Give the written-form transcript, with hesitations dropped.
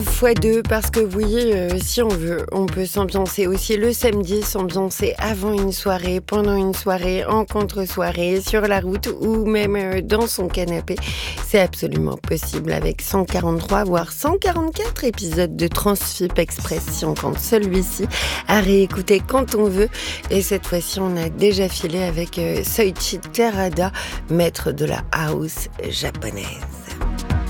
Fois 2 parce que oui, si on veut, on peut s'ambiancer aussi le samedi, s'ambiancer avant une soirée, pendant une soirée, en contre-soirée, sur la route ou même, dans son canapé. C'est absolument possible avec 143 voire 144 épisodes de Transfip Express si on compte celui-ci, à réécouter quand on veut. Et cette fois-ci, on a déjà filé avec, Soichi Terada, maître de la house japonaise.